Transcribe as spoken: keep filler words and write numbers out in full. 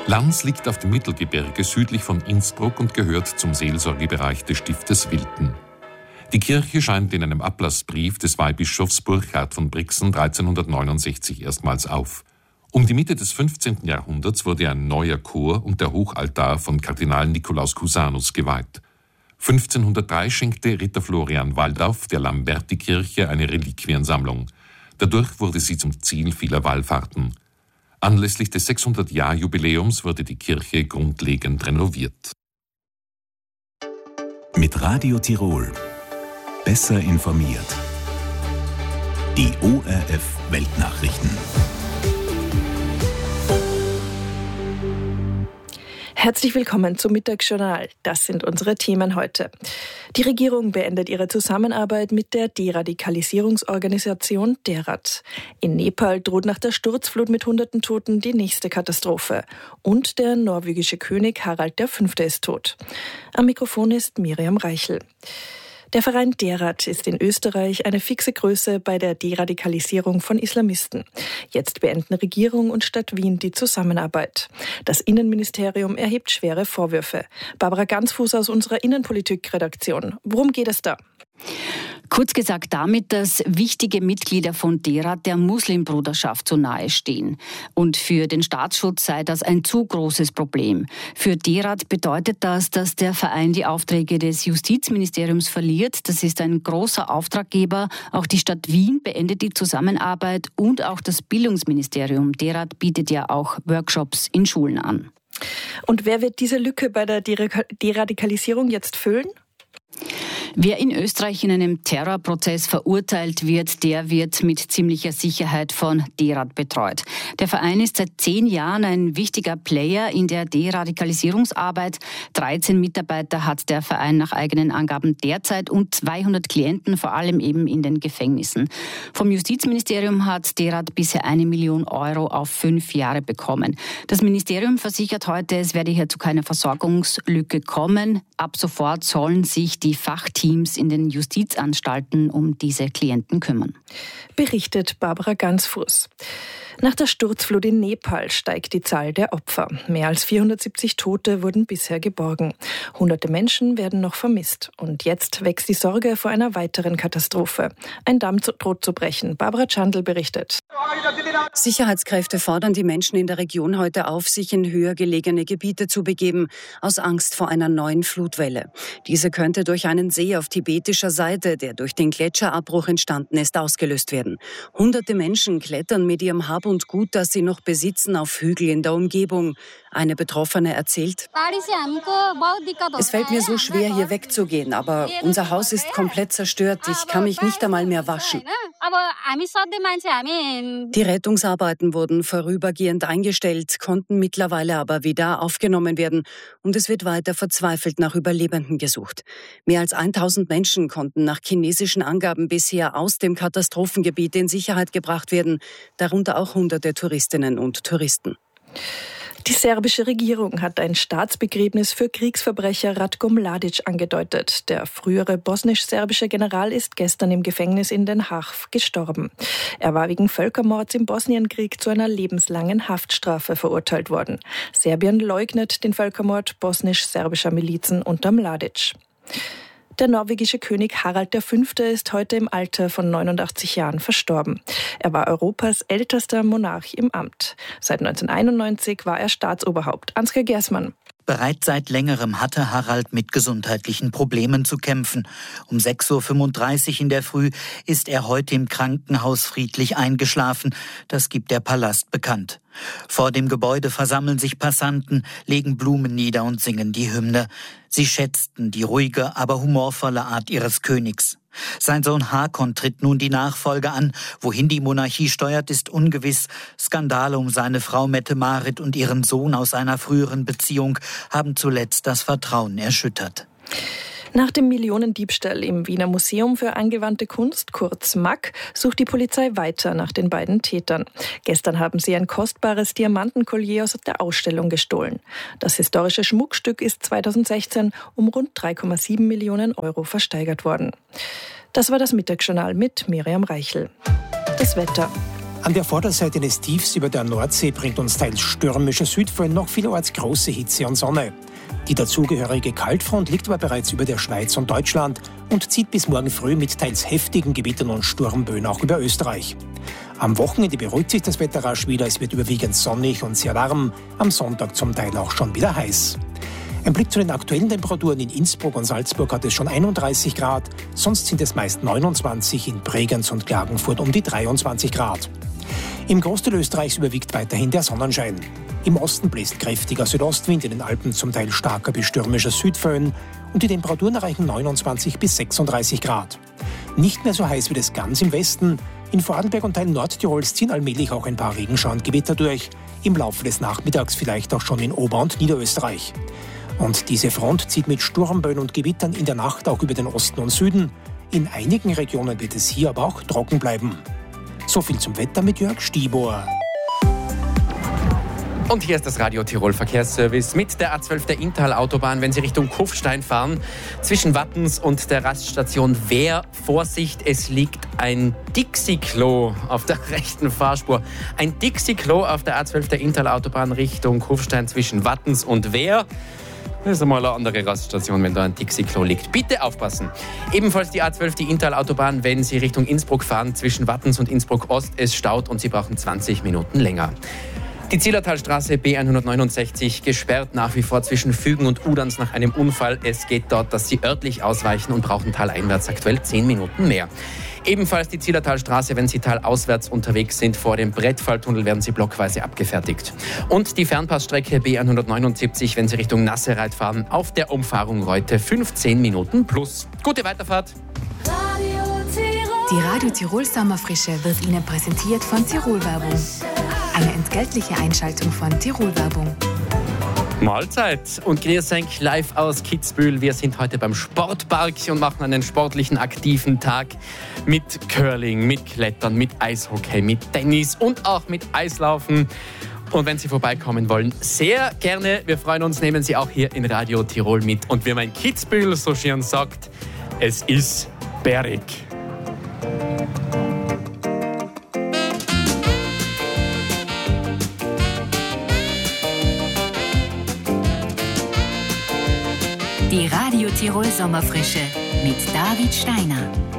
Lanz liegt auf dem Mittelgebirge südlich von Innsbruck und gehört zum Seelsorgebereich des Stiftes Wilten. Die Kirche scheint in einem Ablassbrief des Weihbischofs Burchard von Brixen dreizehnhundertneunundsechzig erstmals auf. Um die Mitte des fünfzehnten Jahrhunderts wurde ein neuer Chor und der Hochaltar von Kardinal Nikolaus Cusanus geweiht. fünfzehnhundertdrei schenkte Ritter Florian Waldauf der Lamberti-Kirche eine Reliquiensammlung. Dadurch wurde sie zum Ziel vieler Wallfahrten. Anlässlich des sechshundert-Jahr-Jubiläums wurde die Kirche grundlegend renoviert. Mit Radio Tirol. Besser informiert. Die O R F Weltnachrichten. Herzlich willkommen zum Mittagsjournal. Das sind unsere Themen heute. Die Regierung beendet ihre Zusammenarbeit mit der Deradikalisierungsorganisation DERAD. In Nepal droht nach der Sturzflut mit hunderten Toten die nächste Katastrophe. Und der norwegische König Harald der Fünfte ist tot. Am Mikrofon ist Miriam Reichel. Der Verein DERAD ist in Österreich eine fixe Größe bei der Deradikalisierung von Islamisten. Jetzt beenden Regierung und Stadt Wien die Zusammenarbeit. Das Innenministerium erhebt schwere Vorwürfe. Barbara Gansfuß aus unserer Innenpolitik-Redaktion. Worum geht es da? Kurz gesagt damit, dass wichtige Mitglieder von DERAD der Muslimbruderschaft so nahe stehen. Und für den Staatsschutz sei das ein zu großes Problem. Für DERAD bedeutet das, dass der Verein die Aufträge des Justizministeriums verliert. Das ist ein großer Auftraggeber. Auch die Stadt Wien beendet die Zusammenarbeit und auch das Bildungsministerium. DERAD bietet ja auch Workshops in Schulen an. Und wer wird diese Lücke bei der Deradikalisierung jetzt füllen? Wer in Österreich in einem Terrorprozess verurteilt wird, der wird mit ziemlicher Sicherheit von DERAD betreut. Der Verein ist seit zehn Jahren ein wichtiger Player in der Deradikalisierungsarbeit. dreizehn Mitarbeiter hat der Verein nach eigenen Angaben derzeit und zweihundert Klienten, vor allem eben in den Gefängnissen. Vom Justizministerium hat DERAD bisher eine Million Euro auf fünf Jahre bekommen. Das Ministerium versichert heute, es werde hier zu keiner Versorgungslücke kommen. Ab sofort sollen sich die Fachteams in den Justizanstalten um diese Klienten kümmern. Berichtet Barbara Gansfuß. Nach der Sturzflut in Nepal steigt die Zahl der Opfer. Mehr als vierhundertsiebzig Tote wurden bisher geborgen. Hunderte Menschen werden noch vermisst. Und jetzt wächst die Sorge vor einer weiteren Katastrophe. Ein Damm droht zu brechen. Barbara Chandl berichtet. Sicherheitskräfte fordern die Menschen in der Region heute auf, sich in höher gelegene Gebiete zu begeben, aus Angst vor einer neuen Flutwelle. Diese könnte durch einen See auf tibetischer Seite, der durch den Gletscherabbruch entstanden ist, ausgelöst werden. Hunderte Menschen klettern mit ihrem Hab und Gut, das sie noch besitzen, auf Hügel in der Umgebung. Eine Betroffene erzählt: Es fällt mir so schwer, hier wegzugehen, aber unser Haus ist komplett zerstört. Ich kann mich nicht einmal mehr waschen. Die Rettungsarbeiten wurden vorübergehend eingestellt, konnten mittlerweile aber wieder aufgenommen werden. Und es wird weiter verzweifelt nach Überlebenden gesucht. Mehr als tausend Menschen konnten nach chinesischen Angaben bisher aus dem Katastrophengebiet in Sicherheit gebracht werden, darunter auch hunderte Touristinnen und Touristen. Die serbische Regierung hat ein Staatsbegräbnis für Kriegsverbrecher Ratko Mladic angedeutet. Der frühere bosnisch-serbische General ist gestern im Gefängnis in Den Haag gestorben. Er war wegen Völkermords im Bosnienkrieg zu einer lebenslangen Haftstrafe verurteilt worden. Serbien leugnet den Völkermord bosnisch-serbischer Milizen unter Mladic. Der norwegische König Harald der Fünfte ist heute im Alter von neunundachtzig Jahren verstorben. Er war Europas ältester Monarch im Amt. Seit neunzehnhunderteinundneunzig war er Staatsoberhaupt. Ansgar Gersmann. Bereits seit längerem hatte Harald mit gesundheitlichen Problemen zu kämpfen. Um sechs Uhr fünfunddreißig in der Früh ist er heute im Krankenhaus friedlich eingeschlafen. Das gibt der Palast bekannt. Vor dem Gebäude versammeln sich Passanten, legen Blumen nieder und singen die Hymne. Sie schätzten die ruhige, aber humorvolle Art ihres Königs. Sein Sohn Hakon tritt nun die Nachfolge an. Wohin die Monarchie steuert, ist ungewiss. Skandale um seine Frau Mette-Marit und ihren Sohn aus einer früheren Beziehung haben zuletzt das Vertrauen erschüttert. Nach dem Millionendiebstahl im Wiener Museum für angewandte Kunst, kurz M A K, sucht die Polizei weiter nach den beiden Tätern. Gestern haben sie ein kostbares Diamantenkollier aus der Ausstellung gestohlen. Das historische Schmuckstück ist zweitausendsechzehn um rund drei Komma sieben Millionen Euro versteigert worden. Das war das Mittagsjournal mit Miriam Reichel. Das Wetter. An der Vorderseite des Tiefs über der Nordsee bringt uns teils stürmischer Südföhn noch vielerorts große Hitze und Sonne. Die dazugehörige Kaltfront liegt aber bereits über der Schweiz und Deutschland und zieht bis morgen früh mit teils heftigen Gewittern und Sturmböen auch über Österreich. Am Wochenende beruhigt sich das Wetter rasch wieder, es wird überwiegend sonnig und sehr warm, am Sonntag zum Teil auch schon wieder heiß. Ein Blick zu den aktuellen Temperaturen: in Innsbruck und Salzburg hat es schon einunddreißig Grad, sonst sind es meist neunundzwanzig, in Bregenz und Klagenfurt um die dreiundzwanzig Grad. Im Großteil Österreichs überwiegt weiterhin der Sonnenschein. Im Osten bläst kräftiger Südostwind, in den Alpen zum Teil starker bis stürmischer Südföhn und die Temperaturen erreichen neunundzwanzig bis sechsunddreißig Grad. Nicht mehr so heiß wird es ganz im Westen. In Vorarlberg und Teilen Nordtirols ziehen allmählich auch ein paar Regenschauer und Gewitter durch. Im Laufe des Nachmittags vielleicht auch schon in Ober- und Niederösterreich. Und diese Front zieht mit Sturmböen und Gewittern in der Nacht auch über den Osten und Süden. In einigen Regionen wird es hier aber auch trocken bleiben. So viel zum Wetter mit Jörg Stibor. Und hier ist das Radio Tirol Verkehrsservice mit der A zwölf der Inntal-Autobahn. Wenn Sie Richtung Kufstein fahren, zwischen Wattens und der Raststation Wehr, Vorsicht, es liegt ein Dixie-Klo auf der rechten Fahrspur. Ein Dixie-Klo auf der A zwölf der Inntal-Autobahn Richtung Kufstein zwischen Wattens und Wehr. Das ist einmal eine andere Raststation, wenn da ein Dixie-Klo liegt. Bitte aufpassen. Ebenfalls die A zwölf, die Inntal-Autobahn, wenn Sie Richtung Innsbruck fahren, zwischen Wattens und Innsbruck-Ost. Es staut und Sie brauchen zwanzig Minuten länger. Die Zillertalstraße B hundertneunundsechzig gesperrt nach wie vor zwischen Fügen und Udans nach einem Unfall. Es geht dort, dass Sie örtlich ausweichen und brauchen taleinwärts aktuell zehn Minuten mehr. Ebenfalls die Zillertalstraße, wenn Sie talauswärts unterwegs sind, vor dem Brettfalltunnel werden Sie blockweise abgefertigt. Und die Fernpassstrecke B hundertneunundsiebzig, wenn Sie Richtung Nassereit fahren, auf der Umfahrung Reute fünfzehn Minuten plus. Gute Weiterfahrt! Die Radio Tirol Sommerfrische wird Ihnen präsentiert von Tirol Werbung. Eine entgeltliche Einschaltung von Tirol Werbung. Mahlzeit und grüß euch live aus Kitzbühel. Wir sind heute beim Sportpark und machen einen sportlichen, aktiven Tag mit Curling, mit Klettern, mit Eishockey, mit Tennis und auch mit Eislaufen. Und wenn Sie vorbeikommen wollen, sehr gerne. Wir freuen uns, nehmen Sie auch hier in Radio Tirol mit. Und wie mein Kitzbühel so schön sagt, es ist bärig. Die Radio Tirol Sommerfrische mit David Steiner.